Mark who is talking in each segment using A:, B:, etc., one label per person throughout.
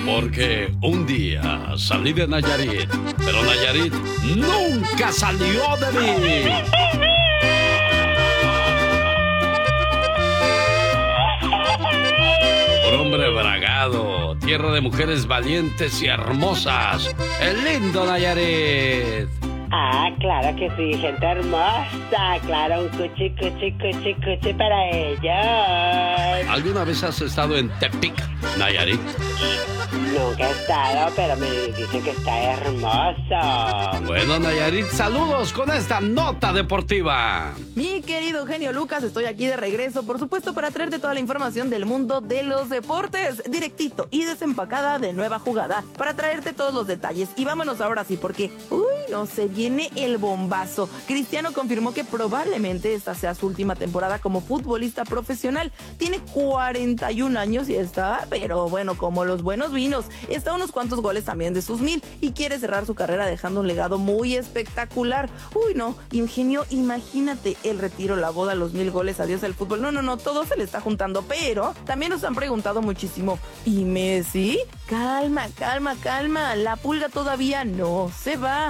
A: Porque un día salí de Nayarit, pero Nayarit nunca salió de mí. Un hombre bragado, tierra de mujeres valientes y hermosas, el lindo Nayarit.
B: Ah, claro que sí, gente hermosa. Claro, un cuchi para ellos.
A: ¿Alguna vez has estado en Tepic, Nayarit?
B: Nunca he estado, pero me dicen que está hermoso.
A: Bueno, Nayarit, saludos con esta nota deportiva.
C: Mi querido genio Lucas, estoy aquí de regreso, por supuesto, para traerte toda la información del mundo de los deportes, directito y desempacada de nueva jugada, para traerte todos los detalles. Y vámonos ahora sí, porque, no se viene el bombazo. Cristiano confirmó que probablemente esta sea su última temporada como futbolista profesional. Tiene 41 años y está, pero bueno, como los buenos vinos, está a unos cuantos goles también de sus 1000 y quiere cerrar su carrera dejando un legado muy espectacular. Ingenio, imagínate el retiro, la boda, los 1000 goles, adiós al fútbol. No, todo se le está juntando, pero también nos han preguntado muchísimo, ¿y Messi? Calma, la pulga todavía no se va.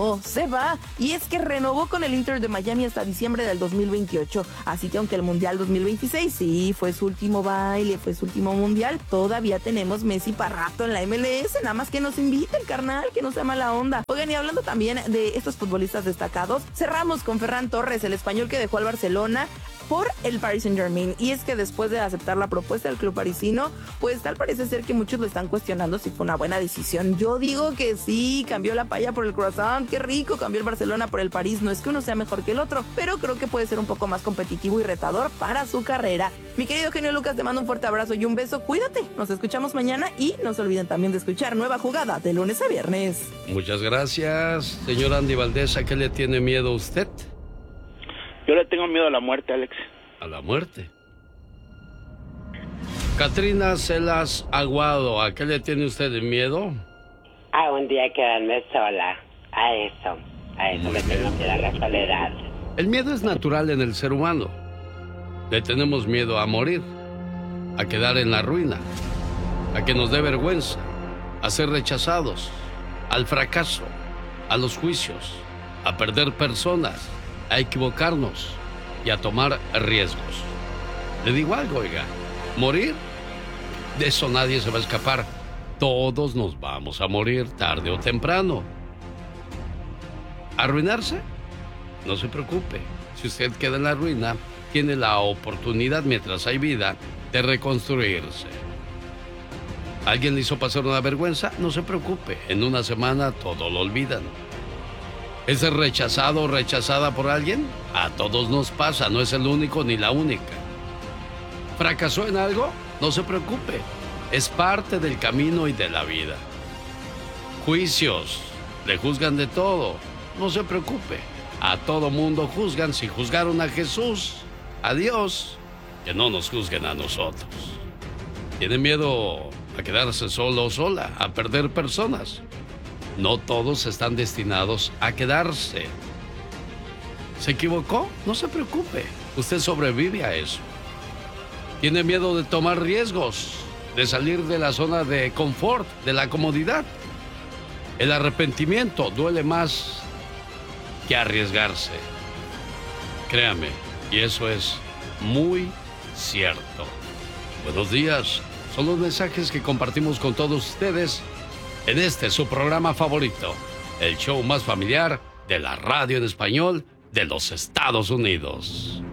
C: Y es que renovó con el Inter de Miami hasta diciembre del 2028, así que aunque el Mundial 2026 sí fue su último baile, fue su último Mundial, todavía tenemos Messi para rato en la MLS, nada más que nos inviten, carnal, que no sea mala onda. Oigan, y hablando también de estos futbolistas destacados, cerramos con Ferran Torres, el español que dejó al Barcelona por el Paris Saint-Germain, y es que después de aceptar la propuesta del club parisino, pues tal parece ser que muchos lo están cuestionando si fue una buena decisión. Yo digo que sí, cambió la paella por el croissant, qué rico, cambió el Barcelona por el París, no es que uno sea mejor que el otro, pero creo que puede ser un poco más competitivo y retador para su carrera. Mi querido genio Lucas, te mando un fuerte abrazo y un beso, cuídate, nos escuchamos mañana y no se olviden también de escuchar Nueva Jugada de lunes a viernes.
A: Muchas gracias, señor Andy Valdés. ¿A qué le tiene miedo usted?
D: Yo le tengo miedo a la muerte, Alex.
A: ¿A la muerte? Catrina Celas Aguado, ¿a qué le tiene usted miedo?
B: A un día quedarme sola. A eso le tengo miedo, a la soledad.
A: El miedo es natural en el ser humano. Le tenemos miedo a morir, a quedar en la ruina, a que nos dé vergüenza, a ser rechazados, al fracaso, a los juicios, a perder personas, a equivocarnos y a tomar riesgos. Le digo algo, oiga, morir, de eso nadie se va a escapar. Todos nos vamos a morir tarde o temprano. ¿Arruinarse? No se preocupe. Si usted queda en la ruina, tiene la oportunidad, mientras hay vida, de reconstruirse. ¿Alguien le hizo pasar una vergüenza? No se preocupe. En una semana todo lo olvidan. ¿Es rechazado o rechazada por alguien? A todos nos pasa, no es el único ni la única. ¿Fracasó en algo? No se preocupe. Es parte del camino y de la vida. Juicios. Le juzgan de todo. No se preocupe. A todo mundo juzgan. Si juzgaron a Jesús, a Dios, que no nos juzguen a nosotros. ¿Tiene miedo a quedarse solo o sola, a perder personas? No todos están destinados a quedarse. ¿Se equivocó? No se preocupe. Usted sobrevive a eso. ¿Tiene miedo de tomar riesgos, de salir de la zona de confort, de la comodidad? El arrepentimiento duele más que arriesgarse. Créame, y eso es muy cierto. Buenos días. Son los mensajes que compartimos con todos ustedes en este su programa favorito, el show más familiar de la radio en español de los Estados Unidos.